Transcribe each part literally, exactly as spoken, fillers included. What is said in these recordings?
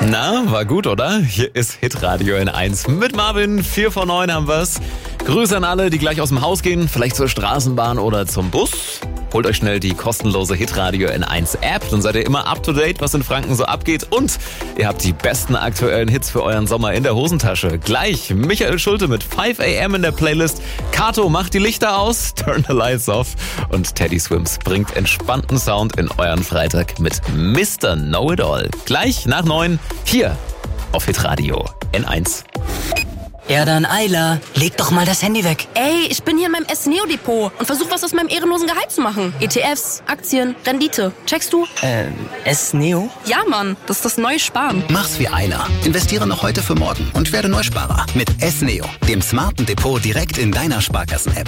Na, war gut, oder? Hier ist Hitradio N eins mit Marvin. Vier vor neun haben wir's. Grüße an alle, die gleich aus dem Haus gehen, vielleicht zur Straßenbahn oder zum Bus. Holt euch schnell die kostenlose Hitradio N eins App, dann seid ihr immer up to date, was in Franken so abgeht. Und ihr habt die besten aktuellen Hits für euren Sommer in der Hosentasche. Gleich Michael Schulte mit fünf a m in der Playlist. Kato macht die Lichter aus, turn the lights off. Und Teddy Swims bringt entspannten Sound in euren Freitag mit Mister Know-It-All. Gleich nach neun hier auf Hitradio N eins. Ja dann, Ayla, leg doch mal das Handy weg. Ey, ich bin hier in meinem S-Neo-Depot und versuche was aus meinem ehrenlosen Gehalt zu machen. E T Fs, Aktien, Rendite. Checkst du? Ähm, S-Neo? Ja, Mann, das ist das neue Sparen. Mach's wie Ayla. Investiere noch heute für morgen und werde Neusparer mit S-Neo, dem smarten Depot direkt in deiner Sparkassen-App.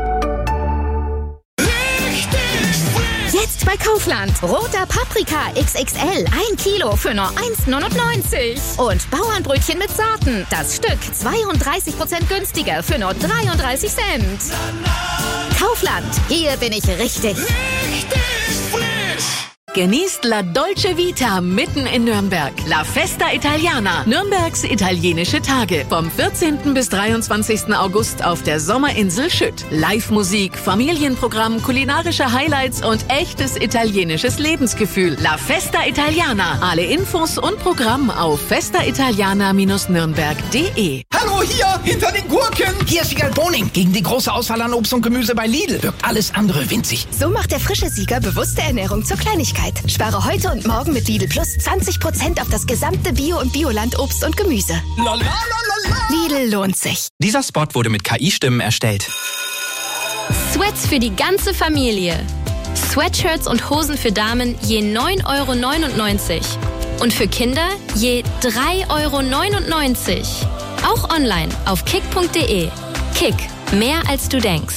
Jetzt bei Kaufland. Roter Paprika X X L. Ein Kilo für nur eins neunundneunzig. Und Bauernbrötchen mit Sorten. Das Stück zweiunddreißig Prozent günstiger für nur dreiunddreißig Cent. Kaufland. Hier bin ich richtig. Richtig frisch. Genießt La Dolce Vita mitten in Nürnberg. La Festa Italiana, Nürnbergs italienische Tage. Vom vierzehnten bis dreiundzwanzigsten August auf der Sommerinsel Schütt. Live-Musik, Familienprogramm, kulinarische Highlights und echtes italienisches Lebensgefühl. La Festa Italiana. Alle Infos und Programm auf festa italiana Bindestrich nürnberg punkt de. Hallo, hier, hinter den Gurken. Hier ist Sieger Boning. Gegen die große Auswahl an Obst und Gemüse bei Lidl wirkt alles andere winzig. So macht der frische Sieger bewusste Ernährung zur Kleinigkeit. Spare heute und morgen mit Lidl Plus zwanzig Prozent auf das gesamte Bio- und Bioland-Obst und Gemüse. Lidl lohnt sich. Dieser Spot wurde mit K I-Stimmen erstellt. Sweats für die ganze Familie. Sweatshirts und Hosen für Damen je neun Euro neunundneunzig. Und für Kinder je drei Euro neunundneunzig. Auch online auf kick punkt de. Kick, mehr als du denkst.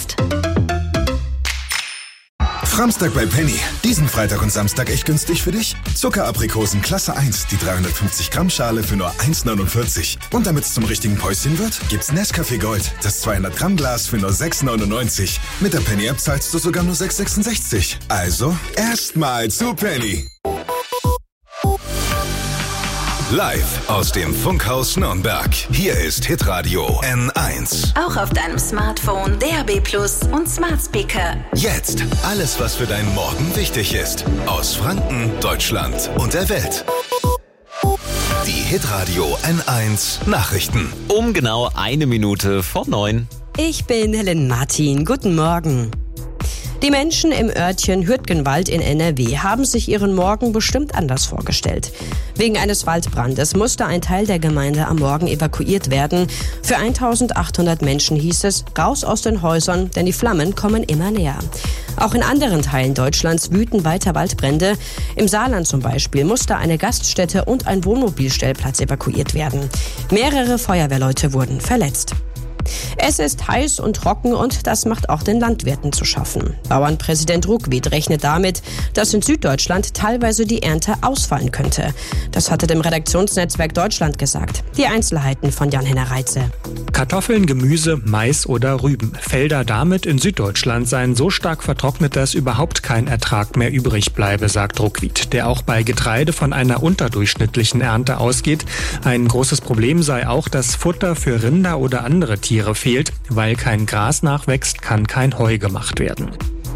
Framstag bei Penny. Diesen Freitag und Samstag echt günstig für dich? Zuckeraprikosen Klasse eins, die dreihundertfünfzig Gramm Schale für nur eins neunundvierzig. Und damit es zum richtigen Päuschen wird, gibt's Nescafé Gold, das zweihundert Gramm Glas für nur sechs neunundneunzig. Mit der Penny App zahlst du sogar nur sechs sechsundsechzig. Also, erstmal zu Penny. Live aus dem Funkhaus Nürnberg. Hier ist Hitradio N eins. Auch auf deinem Smartphone, D A B Plus und Smart Speaker. Jetzt alles, was für deinen Morgen wichtig ist. Aus Franken, Deutschland und der Welt. Die Hitradio N eins Nachrichten. Um genau eine Minute vor neun. Ich bin Helen Martin. Guten Morgen. Die Menschen im Örtchen Hürtgenwald in N R W haben sich ihren Morgen bestimmt anders vorgestellt. Wegen eines Waldbrandes musste ein Teil der Gemeinde am Morgen evakuiert werden. Für eintausendachthundert Menschen hieß es, raus aus den Häusern, denn die Flammen kommen immer näher. Auch in anderen Teilen Deutschlands wüten weiter Waldbrände. Im Saarland zum Beispiel musste eine Gaststätte und ein Wohnmobilstellplatz evakuiert werden. Mehrere Feuerwehrleute wurden verletzt. Es ist heiß und trocken und das macht auch den Landwirten zu schaffen. Bauernpräsident Ruckwied rechnet damit, dass in Süddeutschland teilweise die Ernte ausfallen könnte. Das hatte dem Redaktionsnetzwerk Deutschland gesagt. Die Einzelheiten von Jan-Henner Reitze. Kartoffeln, Gemüse, Mais oder Rüben. Felder damit in Süddeutschland seien so stark vertrocknet, dass überhaupt kein Ertrag mehr übrig bleibe, sagt Ruckwied, der auch bei Getreide von einer unterdurchschnittlichen Ernte ausgeht. Ein großes Problem sei auch, dass Futter für Rinder oder andere Tiere fehlt. Weil kein Gras nachwächst, kann kein Heu gemacht werden.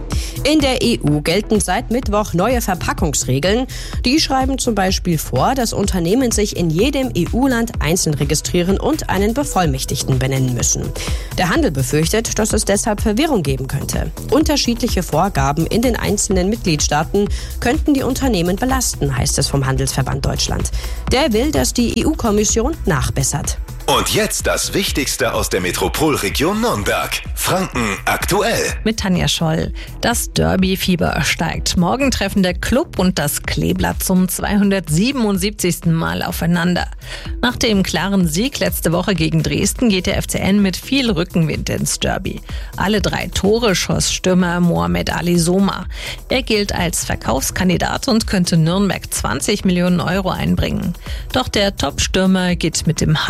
In der E U gelten seit Mittwoch neue Verpackungsregeln. Die schreiben zum Beispiel vor, dass Unternehmen sich in jedem E U-Land einzeln registrieren und einen Bevollmächtigten benennen müssen. Der Handel befürchtet, dass es deshalb Verwirrung geben könnte. Unterschiedliche Vorgaben in den einzelnen Mitgliedstaaten könnten die Unternehmen belasten, heißt es vom Handelsverband Deutschland. Der will, dass die E U-Kommission nachbessert. Und jetzt das Wichtigste aus der Metropolregion Nürnberg. Franken aktuell. Mit Tanja Scholl. Das Derby-Fieber steigt. Morgen treffen der Club und das Kleeblatt zum zweihundertsiebenundsiebzigsten Mal aufeinander. Nach dem klaren Sieg letzte Woche gegen Dresden geht der F C N mit viel Rückenwind ins Derby. Alle drei Tore schoss Stürmer Mohamed Ali Soma. Er gilt als Verkaufskandidat und könnte Nürnberg zwanzig Millionen Euro einbringen. Doch der Top-Stürmer geht mit dem Hype um sein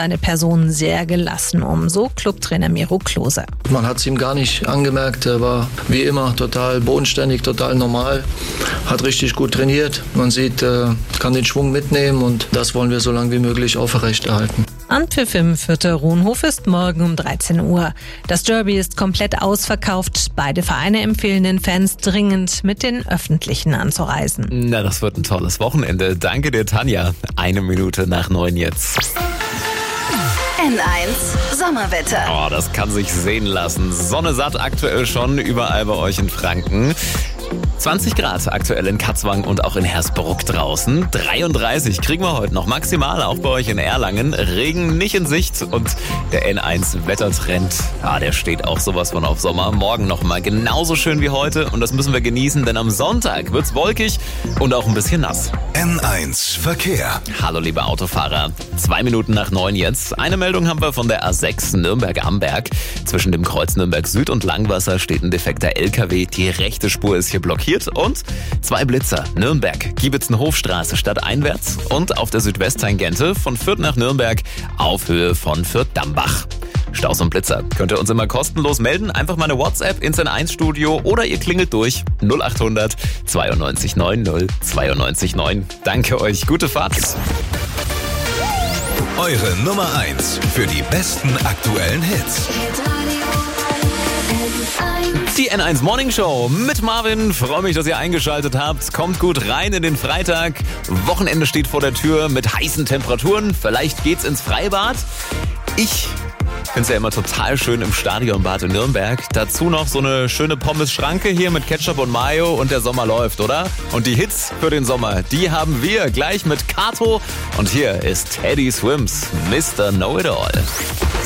seine Person sehr gelassen um, so Clubtrainer Miro Klose. Man hat es ihm gar nicht angemerkt, er war wie immer total bodenständig, total normal, hat richtig gut trainiert. Man sieht, er kann den Schwung mitnehmen und das wollen wir so lange wie möglich aufrechterhalten. Anpfiff im Fürther Rohnhof ist morgen um dreizehn Uhr. Das Derby ist komplett ausverkauft. Beide Vereine empfehlen den Fans dringend, mit den Öffentlichen anzureisen. Na, das wird ein tolles Wochenende. Danke dir, Tanja. Eine Minute nach neun jetzt. N eins Sommerwetter. Oh, das kann sich sehen lassen. Sonne satt aktuell schon überall bei euch in Franken. zwanzig Grad aktuell in Katzwang und auch in Hersbruck draußen. dreiunddreißig kriegen wir heute noch maximal, auch bei euch in Erlangen. Regen nicht in Sicht und der N eins Wettertrend, ah, der steht auch sowas von auf Sommer. Morgen nochmal genauso schön wie heute und das müssen wir genießen, denn am Sonntag wird's wolkig und auch ein bisschen nass. N eins Verkehr. Hallo liebe Autofahrer, zwei Minuten nach neun jetzt. Eine Meldung haben wir von der A sechs Nürnberg-Amberg. Zwischen dem Kreuz Nürnberg Süd und Langwasser steht ein defekter L K W. Die rechte Spur ist hier blockiert und zwei Blitzer. Nürnberg, Giebitzenhofstraße stadteinwärts und auf der Südwesttangente von Fürth nach Nürnberg auf Höhe von Fürth-Dambach. Staus und Blitzer könnt ihr uns immer kostenlos melden. Einfach mal eine WhatsApp ins N eins Studio oder ihr klingelt durch null acht hundert zweiundneunzig neun null zweiundneunzig neun. Danke euch, gute Fahrt. Eure Nummer eins für die besten aktuellen Hits. Die N eins Morning Show mit Marvin. Freue mich, dass ihr eingeschaltet habt. Kommt gut rein in den Freitag. Wochenende steht vor der Tür mit heißen Temperaturen. Vielleicht geht's ins Freibad. Ich finde es ja immer total schön im Stadionbad in Nürnberg. Dazu noch so eine schöne Pommes-Schranke hier mit Ketchup und Mayo und der Sommer läuft, oder? Und die Hits für den Sommer, die haben wir gleich mit Kato. Und hier ist Teddy Swims, Mister Know-It-All.